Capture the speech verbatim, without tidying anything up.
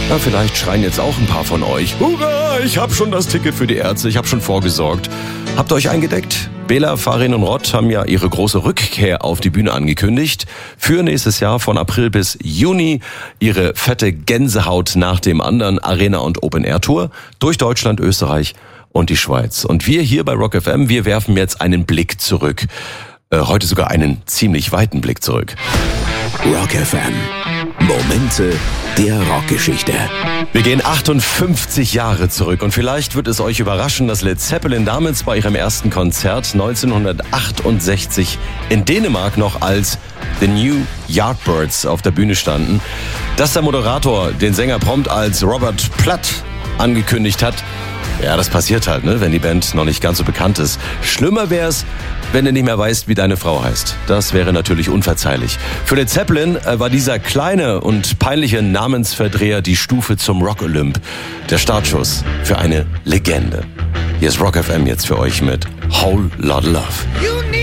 Na, vielleicht schreien jetzt auch ein paar von euch: Hurra, ich habe schon das Ticket für die Ärzte, ich habe schon vorgesorgt. Habt ihr euch eingedeckt? Bela, Farin und Rott haben ja ihre große Rückkehr auf die Bühne angekündigt. Für nächstes Jahr von April bis Juni ihre fette Gänsehaut nach dem anderen Arena- und Open-Air-Tour durch Deutschland, Österreich und die Schweiz. Und wir hier bei Rock F M, wir werfen jetzt einen Blick zurück. Äh, heute sogar einen ziemlich weiten Blick zurück. Rock F M. Momente der Rockgeschichte. Wir gehen achtundfünfzig Jahre zurück und vielleicht wird es euch überraschen, dass Led Zeppelin damals bei ihrem ersten Konzert neunzehnhundertachtundsechzig in Dänemark noch als The New Yardbirds auf der Bühne standen. Dass der Moderator den Sänger prompt als Robert Plant angekündigt hat, ja, das passiert halt, ne, wenn die Band noch nicht ganz so bekannt ist. Schlimmer wär's, wenn du nicht mehr weißt, wie deine Frau heißt. Das wäre natürlich unverzeihlich. Für Led Zeppelin äh, war dieser kleine und peinliche Namensverdreher die Stufe zum Rock-Olymp. Der Startschuss für eine Legende. Hier ist Rock F M jetzt für euch mit Whole Lotta Love.